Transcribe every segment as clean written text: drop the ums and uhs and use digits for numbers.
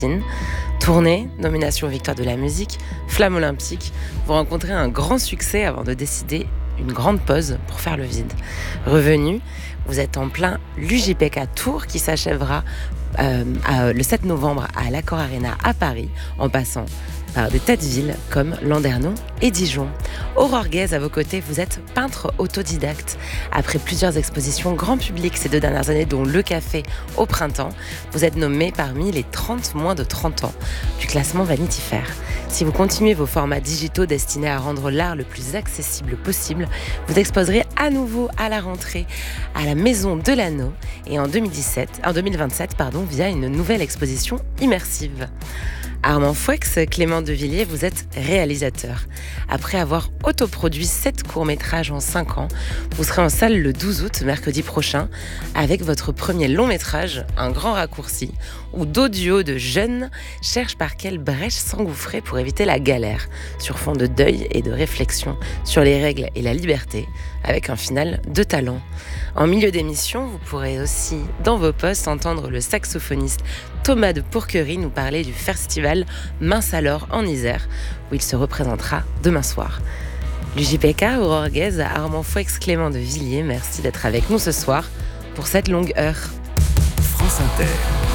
Tournée, nomination aux Victoires de la musique, flamme olympique, vous rencontrez un grand succès avant de décider une grande pause pour faire le vide. Revenu, vous êtes en plein l'UJPK Tour qui s'achèvera le 7 novembre à l'Accor Arena à Paris, en passant par des têtes villes comme Landerneau et Dijon. Aurore Guèze, à vos côtés, vous êtes peintre autodidacte. Après plusieurs expositions grand public ces 2 dernières années, dont Le Café au printemps, vous êtes nommé parmi les 30 moins de 30 ans du classement Vanity Fair. Si vous continuez vos formats digitaux destinés à rendre l'art le plus accessible possible, vous exposerez à nouveau à la rentrée à la Maison de l'Anneau et en 2027, via une nouvelle exposition immersive. Armand Foueix, Clément Devilliers, vous êtes réalisateur. Après avoir autoproduit 7 courts-métrages en 5 ans, vous serez en salle le 12 août, mercredi prochain, avec votre premier long-métrage, Un grand raccourci, où 2 duos de jeunes cherchent par quelle brèche s'engouffrer pour éviter la galère, sur fond de deuil et de réflexion sur les règles et la liberté, avec un final de talent. En milieu d'émission, vous pourrez aussi, dans vos postes, entendre le saxophoniste Thomas de Pourquerie nous parler du festival Mince alors en Isère, où il se représentera demain soir. L'UJPK, Aurore Guèze, Armand Foueix, Clément Devilliers, merci d'être avec nous ce soir pour cette longue heure. France Inter.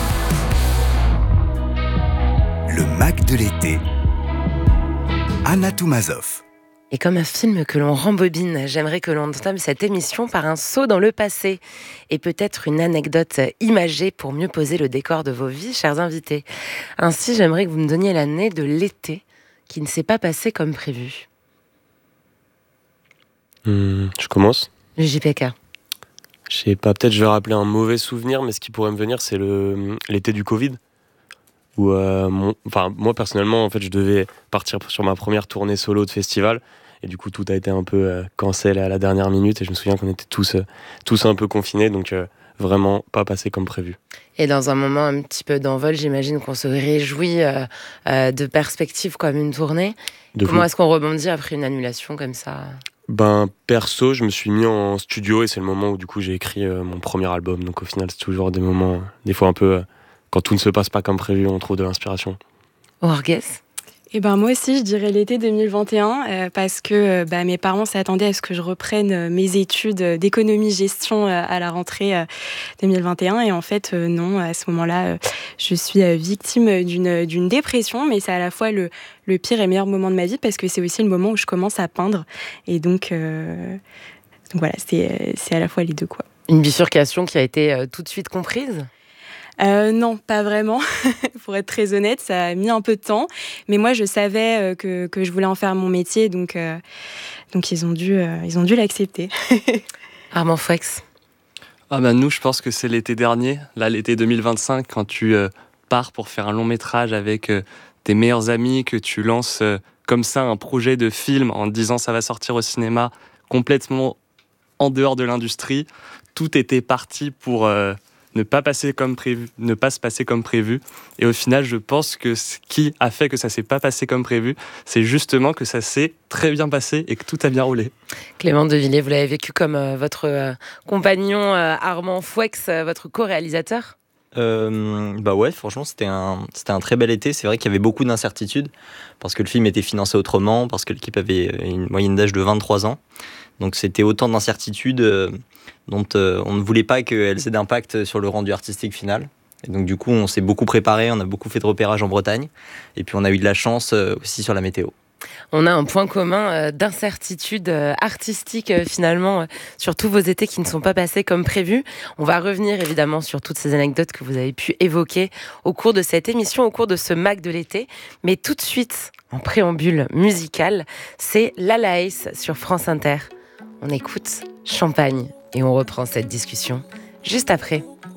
Le Mac de l'été. Anna Toumazov. Et comme un film que l'on rembobine, j'aimerais que l'on entame cette émission par un saut dans le passé et peut-être une anecdote imagée pour mieux poser le décor de vos vies, chers invités. Ainsi, j'aimerais que vous me donniez l'année de l'été qui ne s'est pas passé comme prévu. Je commence. Le JPK. Je sais pas, peut-être je vais rappeler un mauvais souvenir, mais ce qui pourrait me venir, c'est l'été du Covid. Où, moi personnellement, en fait, je devais partir sur ma première tournée solo de festival. Et du coup, tout a été un peu cancel à la dernière minute. Et je me souviens qu'on était tous un peu confinés. Donc, vraiment pas passé comme prévu. Et dans un moment un petit peu d'envol, j'imagine qu'on se réjouit de perspectives comme une tournée. Comment est-ce qu'on rebondit après une annulation comme ça ? Perso, je me suis mis en studio et c'est le moment où du coup j'ai écrit mon premier album. Donc au final, c'est toujours des moments, des fois un peu, quand tout ne se passe pas comme prévu, on trouve de l'inspiration. Aurore Guèze. Moi aussi, je dirais l'été 2021 parce que mes parents s'attendaient à ce que je reprenne mes études d'économie-gestion à la rentrée 2021. Et en fait, non, à ce moment-là, je suis victime d'une dépression, mais c'est à la fois le pire et meilleur moment de ma vie parce que c'est aussi le moment où je commence à peindre. Et donc voilà, c'est à la fois les deux, quoi. Une bifurcation qui a été tout de suite comprise ? Non, pas vraiment. Pour être très honnête, ça a mis un peu de temps. Mais moi, je savais que je voulais en faire mon métier, donc ils ont dû l'accepter. Armand Foueix. Nous, je pense que c'est l'été dernier, là, l'été 2025, quand tu pars pour faire un long métrage avec tes meilleurs amis, que tu lances comme ça un projet de film en te disant ça va sortir au cinéma, complètement en dehors de l'industrie. Tout était parti pour ne pas se passer comme prévu. Et au final, je pense que ce qui a fait que ça s'est pas passé comme prévu, c'est justement que ça s'est très bien passé et que tout a bien roulé. Clément Devilliers, vous l'avez vécu comme votre compagnon Armand Foueix, votre co-réalisateur ? Ouais, franchement, c'était un très bel été. C'est vrai qu'il y avait beaucoup d'incertitudes parce que le film était financé autrement, parce que l'équipe avait une moyenne d'âge de 23 ans. Donc c'était autant d'incertitudes dont on ne voulait pas qu'elles aient d'impact sur le rendu artistique final. Et donc du coup, on s'est beaucoup préparé, on a beaucoup fait de repérage en Bretagne. Et puis on a eu de la chance aussi sur la météo. On a un point commun d'incertitude artistique finalement sur tous vos étés qui ne sont pas passés comme prévu. On va revenir évidemment sur toutes ces anecdotes que vous avez pu évoquer au cours de cette émission, au cours de ce Mac de l'été. Mais tout de suite, en préambule musical, c'est Lala Ace sur France Inter. On écoute Champagne et on reprend cette discussion juste après.